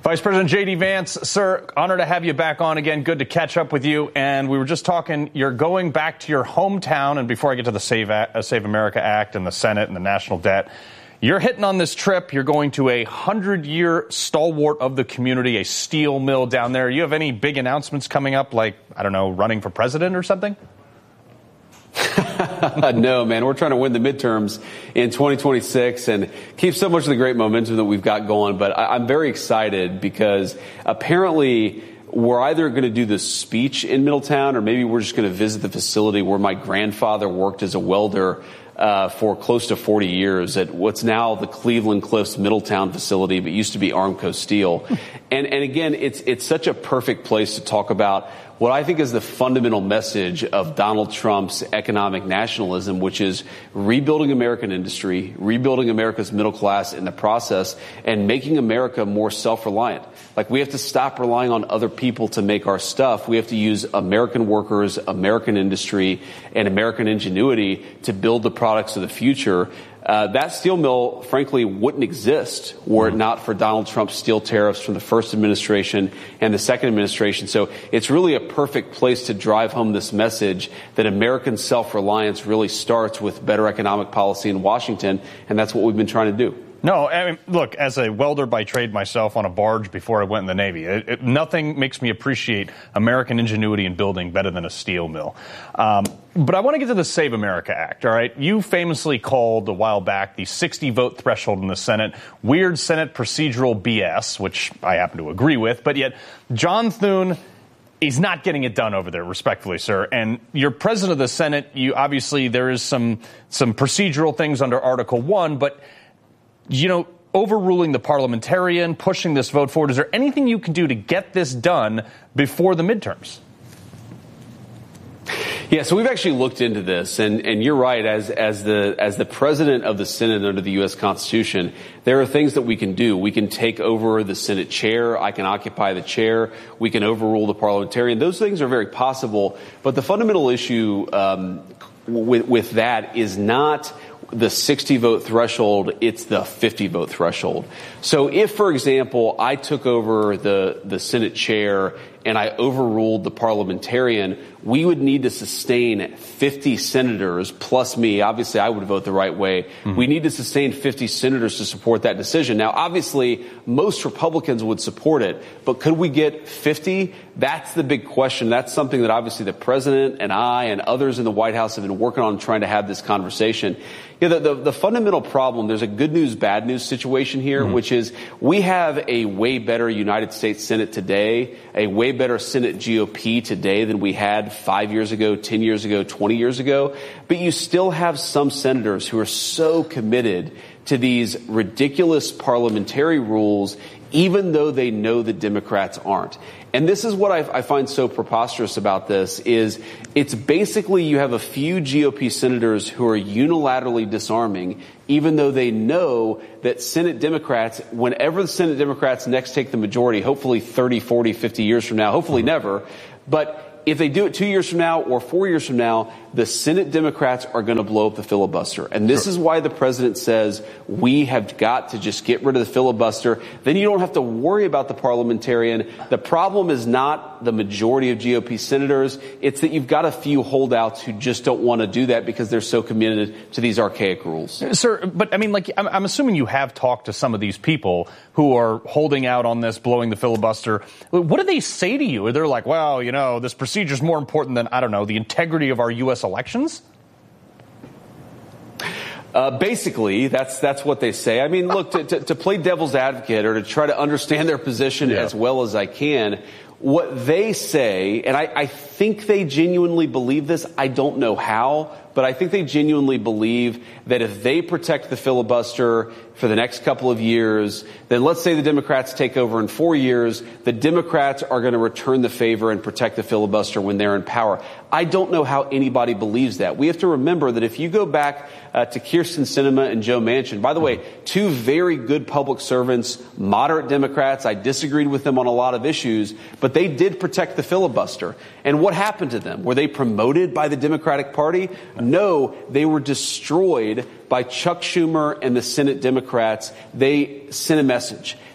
Vice President J.D. Vance, sir, honor to have you back on again. Good to catch up with you. And we were just talking, you're going back to your hometown. And before I get to the Save America Act and the Senate and the national debt, you're hitting on this trip. You're going to a 100-year stalwart of the community, a steel mill down there. You have any big announcements coming up, like, I don't know, running for president or something? No, man, we're trying to win the midterms in 2026 and keep so much of the great momentum that we've got going. But I'm very excited because apparently we're either going to do the speech in Middletown or maybe we're just going to visit the facility where my grandfather worked as a welder for close to 40 years at what's now the Cleveland Cliffs Middletown facility, but used to be Armco Steel. And again, it's such a perfect place to talk about what I think is the fundamental message of Donald Trump's economic nationalism, which is rebuilding American industry, rebuilding America's middle class in the process, and making America more self-reliant. Like, we have to stop relying on other people to make our stuff. We have to use American workers, American industry, and American ingenuity to build the products of the future. That steel mill, frankly, wouldn't exist were it not for Donald Trump's steel tariffs from the first administration and the second administration. So it's really a perfect place to drive home this message that American self-reliance really starts with better economic policy in Washington, and that's what we've been trying to do. No, I mean, look, as a welder by trade myself on a barge before I went in the Navy, nothing makes me appreciate American ingenuity in building better than a steel mill. But I want to get to the Save America Act, all right? You famously called a while back the 60-vote threshold in the Senate weird Senate procedural BS, which I happen to agree with, but yet John Thune, he's not getting it done over there, respectfully, sir. And you're president of the Senate. You obviously, there is some procedural things under Article 1, but you know, overruling the parliamentarian, pushing this vote forward, is there anything you can do to get this done before the midterms? Yeah, so we've actually looked into this, and you're right. As the president of the Senate under the U.S. Constitution, there are things that we can do. We can take over the Senate chair. I can occupy the chair. We can overrule the parliamentarian. Those things are very possible. But the fundamental issue with that is not the 60-vote threshold, it's the 50-vote threshold. So if, for example, I took over the Senate chair and I overruled the parliamentarian, we would need to sustain 50 senators plus me. Obviously, I would vote the right way. Mm-hmm. We need to sustain 50 senators to support that decision. Now, obviously, most Republicans would support it, but could we get 50? That's the big question. That's something that obviously the president and I and others in the White House have been working on trying to have this conversation. You know, the fundamental problem, there's a good news, bad news situation here, mm-hmm. which is we have a way better United States Senate today, a way better Senate GOP today than we had 5 years ago, 10 years ago, 20 years ago. But you still have some senators who are so committed to these ridiculous parliamentary rules, even though they know the Democrats aren't. And this is what I find so preposterous about this is it's basically you have a few GOP senators who are unilaterally disarming, even though they know that Senate Democrats, whenever the Senate Democrats next take the majority, hopefully 30, 40, 50 years from now, hopefully never, but if they do it 2 years from now or 4 years from now, the Senate Democrats are going to blow up the filibuster. And this is why the president says we have got to just get rid of the filibuster. Then you don't have to worry about the parliamentarian. The problem is not the majority of GOP senators. It's that you've got a few holdouts who just don't want to do that because they're so committed to these archaic rules. Sir, but I mean, like, I'm assuming you have talked to some of these people who are holding out on this, blowing the filibuster. What do they say to you? They're like, well, you know, this procedure is more important than, I don't know, the integrity of our U.S. elections? Basically, that's what they say. I mean, look, to play devil's advocate or to try to understand their position as well as I can, what they say, and I think they genuinely believe this, I don't know how, but I think they genuinely believe that if they protect the filibuster for the next couple of years, then let's say the Democrats take over in 4 years, the Democrats are going to return the favor and protect the filibuster when they're in power. I don't know how anybody believes that. We have to remember that if you go back to Kyrsten Sinema and Joe Manchin, by the way, two very good public servants, moderate Democrats, I disagreed with them on a lot of issues, but they did protect the filibuster. And what happened to them? Were they promoted by the Democratic Party? No, they were destroyed by Chuck Schumer and the Senate Democrats. They sent a message.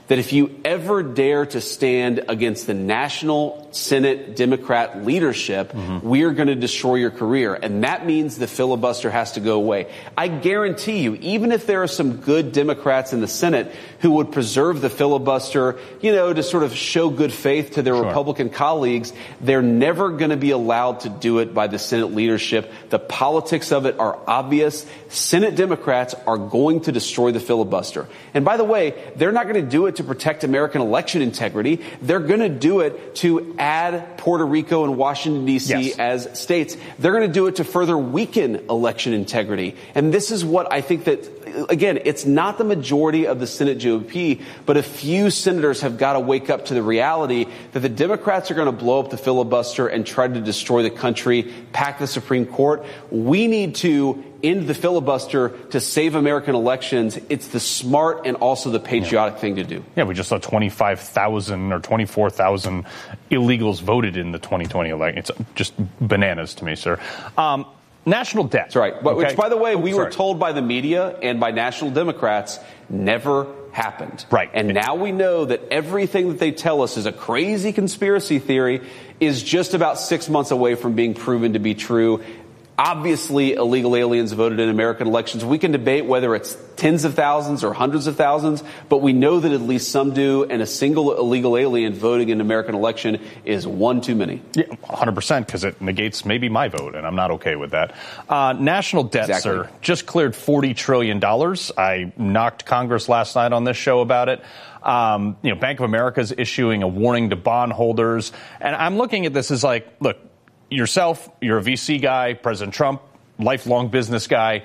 that if you ever dare to stand against the national Senate Democrat leadership, we are going to destroy your career. And that means the filibuster has to go away. I guarantee you, even if there are some good Democrats in the Senate who would preserve the filibuster, to sort of show good faith to their Republican colleagues, they're never going to be allowed to do it by the Senate leadership. The politics of it are obvious. Senate Democrats are going to destroy the filibuster. And by the way, they're not going to do it to protect American election integrity. They're going to do it to add Puerto Rico and Washington, D.C. as states. They're going to do it to further weaken election integrity. And this is what I think that, again, it's not the majority of the Senate GOP, but a few senators have got to wake up to the reality that the Democrats are going to blow up the filibuster and try to destroy the country, pack the Supreme Court. We need to end the filibuster to save American elections. It's the smart and also the patriotic thing to do. Yeah, we just saw 25,000 or 24,000 illegals voted in the 2020 election. It's just bananas to me, sir. National debt. That's right. Okay. Which, by the way, we were told by the media and by national Democrats never happened. Right. And now we know that everything that they tell us is a crazy conspiracy theory is just about 6 months away from being proven to be true. Obviously, illegal aliens voted in American elections. We can debate whether it's tens of thousands or hundreds of thousands, but we know that at least some do, and a single illegal alien voting in an American election is one too many. Yeah, 100%, because it negates maybe my vote, and I'm not okay with that. National debt, sir, just cleared $40 trillion. I knocked Congress last night on this show about it. Bank of America is issuing a warning to bondholders, and I'm looking at this as like, look, yourself, you're a VC guy, President Trump, lifelong business guy.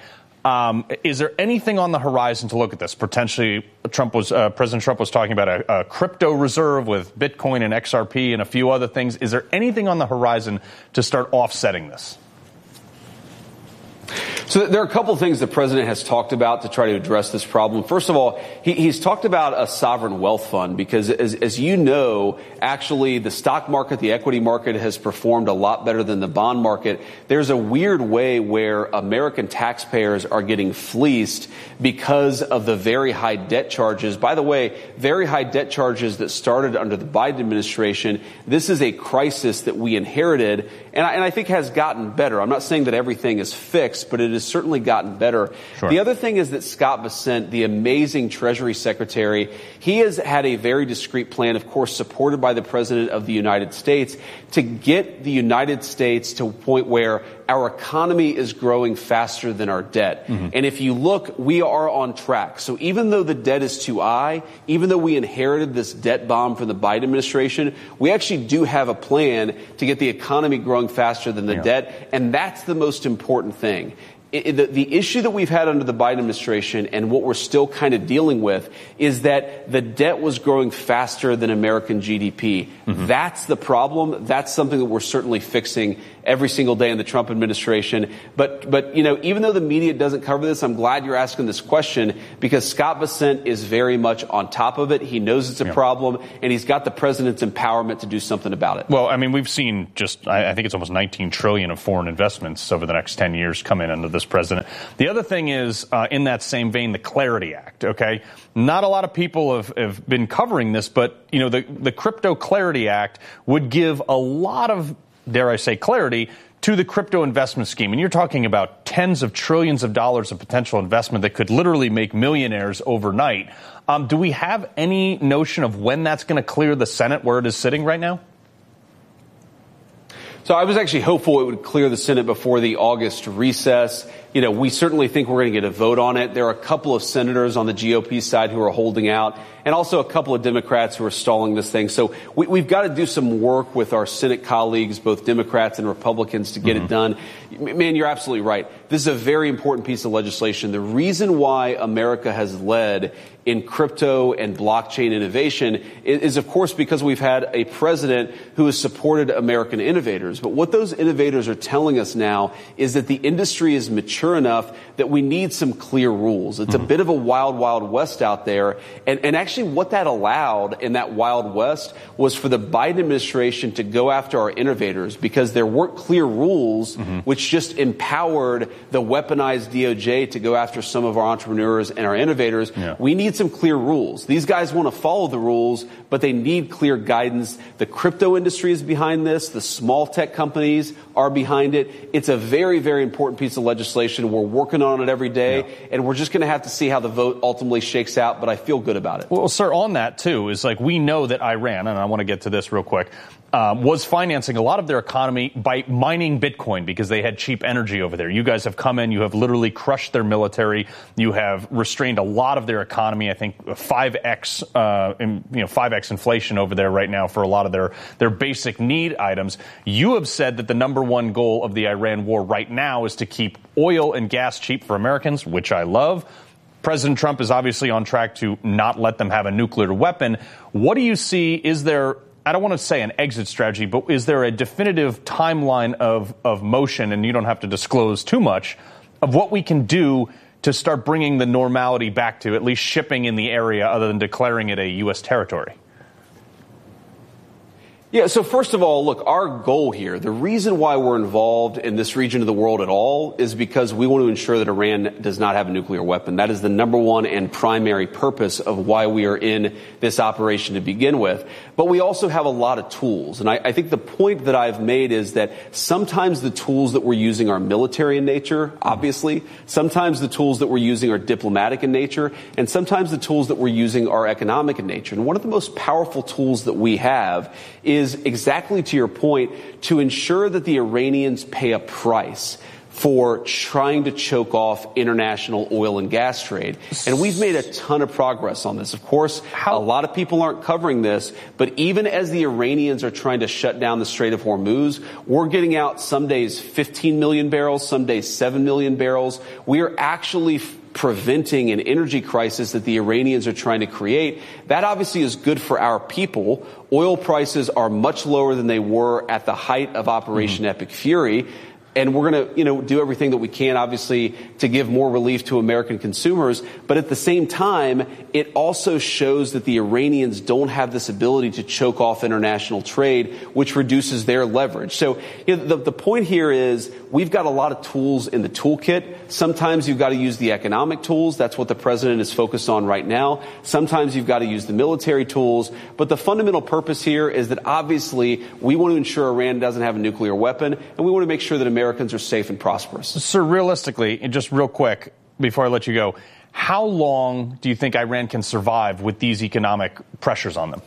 Is there anything on the horizon to look at this? Potentially, President Trump was talking about a crypto reserve with Bitcoin and XRP and a few other things. Is there anything on the horizon to start offsetting this? So there are a couple of things the president has talked about to try to address this problem. First of all, he's talked about a sovereign wealth fund because, as you know, actually the stock market, the equity market has performed a lot better than the bond market. There's a weird way where American taxpayers are getting fleeced because of the very high debt charges. By the way, very high debt charges that started under the Biden administration. This is a crisis that we inherited and I think has gotten better. I'm not saying that everything is fixed, but it has certainly gotten better. Sure. The other thing is that Scott Bessent, the amazing Treasury Secretary, he has had a very discreet plan, of course, supported by the President of the United States, to get the United States to a point where our economy is growing faster than our debt. Mm-hmm. And if you look, we are on track. So even though the debt is too high, even though we inherited this debt bomb from the Biden administration, we actually do have a plan to get the economy growing faster than the debt. And that's the most important thing. The issue that we've had under the Biden administration and what we're still kind of dealing with is that the debt was growing faster than American GDP. Mm-hmm. That's the problem. That's something that we're certainly fixing every single day in the Trump administration. But even though the media doesn't cover this, I'm glad you're asking this question because Scott Bessent is very much on top of it. He knows it's a problem, and he's got the president's empowerment to do something about it. Well, I mean, we've seen I think it's almost $19 trillion of foreign investments over the next 10 years come in under this president. The other thing is, in that same vein, the Clarity Act, okay? Not a lot of people have been covering this, but, the Crypto Clarity Act would give a lot of, dare I say, clarity to the crypto investment scheme. And you're talking about tens of trillions of dollars of potential investment that could literally make millionaires overnight. Do we have any notion of when that's going to clear the Senate where it is sitting right now? So I was actually hopeful it would clear the Senate before the August recess. We certainly think we're going to get a vote on it. There are a couple of senators on the GOP side who are holding out, and also a couple of Democrats who are stalling this thing. So we've got to do some work with our Senate colleagues, both Democrats and Republicans, to get it done. Man, you're absolutely right. This is a very important piece of legislation. The reason why America has led in crypto and blockchain innovation is, of course, because we've had a president who has supported American innovators. But what those innovators are telling us now is that the industry is mature mature enough that we need some clear rules. It's a bit of a wild, wild west out there. And actually what that allowed in that wild west was for the Biden administration to go after our innovators because there weren't clear rules, which just empowered the weaponized DOJ to go after some of our entrepreneurs and our innovators. Yeah. We need some clear rules. These guys want to follow the rules, but they need clear guidance. The crypto industry is behind this. The small tech companies are behind it. It's a very, very important piece of legislation. We're working on it every day, and we're just going to have to see how the vote ultimately shakes out, but I feel good about it. Well, sir, on that, too, is like we know that Iran, and I want to get to this real quick, was financing a lot of their economy by mining Bitcoin because they had cheap energy over there. You guys have come in. You have literally crushed their military. You have restrained a lot of their economy. I think 5x inflation over there right now for a lot of their basic need items. You have said that the number one goal of the Iran war right now is to keep oil and gas cheap for Americans, which I love. President Trump is obviously on track to not let them have a nuclear weapon. What do you see? Is there, I don't want to say an exit strategy, but is there a definitive timeline of motion, and you don't have to disclose too much, of what we can do to start bringing the normality back to at least shipping in the area other than declaring it a U.S. territory? Yeah, so first of all, look, our goal here, the reason why we're involved in this region of the world at all is because we want to ensure that Iran does not have a nuclear weapon. That is the number one and primary purpose of why we are in this operation to begin with. But we also have a lot of tools. And I think the point that I've made is that sometimes the tools that we're using are military in nature, obviously. Sometimes the tools that we're using are diplomatic in nature. And sometimes the tools that we're using are economic in nature. And one of the most powerful tools that we have is exactly to your point, to ensure that the Iranians pay a price for trying to choke off international oil and gas trade. And we've made a ton of progress on this. Of course, a lot of people aren't covering this, but even as the Iranians are trying to shut down the Strait of Hormuz, we're getting out some days 15 million barrels, some days 7 million barrels. We are actually preventing an energy crisis that the Iranians are trying to create. That obviously is good for our people. Oil prices are much lower than they were at the height of Operation Epic Fury. And we're going to, do everything that we can, obviously, to give more relief to American consumers. But at the same time, it also shows that the Iranians don't have this ability to choke off international trade, which reduces their leverage. So the point here is we've got a lot of tools in the toolkit. Sometimes you've got to use the economic tools. That's what the president is focused on right now. Sometimes you've got to use the military tools. But the fundamental purpose here is that obviously we want to ensure Iran doesn't have a nuclear weapon, and we want to make sure that Americans are safe and prosperous. Sir, realistically, and just real quick before I let you go, how long do you think Iran can survive with these economic pressures on them?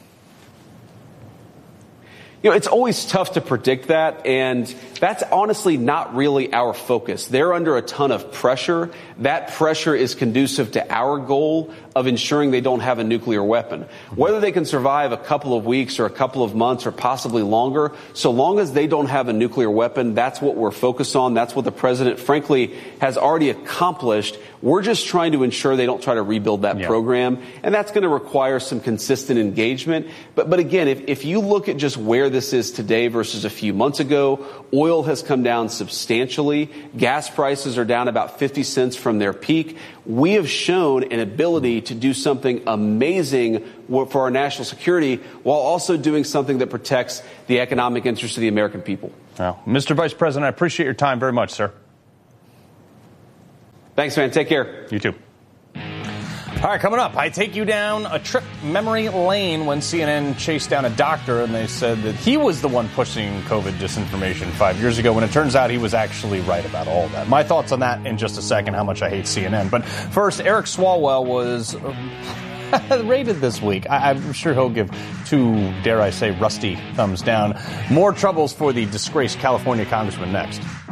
It's always tough to predict that, and that's honestly not really our focus. They're under a ton of pressure. That pressure is conducive to our goal of ensuring they don't have a nuclear weapon. Whether they can survive a couple of weeks or a couple of months or possibly longer, so long as they don't have a nuclear weapon, that's what we're focused on. That's what the president, frankly, has already accomplished. We're just trying to ensure they don't try to rebuild that program, and that's going to require some consistent engagement. But again, if you look at just where this is today versus a few months ago, oil has come down substantially. Gas prices are down about 50 cents from their peak. We have shown an ability to do something amazing for our national security while also doing something that protects the economic interests of the American people. Well, Mr. Vice President, I appreciate your time very much, sir. Thanks, man. Take care. You too. All right, coming up, I take you down a trip memory lane when CNN chased down a doctor and they said that he was the one pushing COVID disinformation 5 years ago when it turns out he was actually right about all of that. My thoughts on that in just a second, how much I hate CNN. But first, Eric Swalwell was rated this week. I'm sure he'll give two, dare I say, rusty thumbs down. More troubles for the disgraced California congressman next.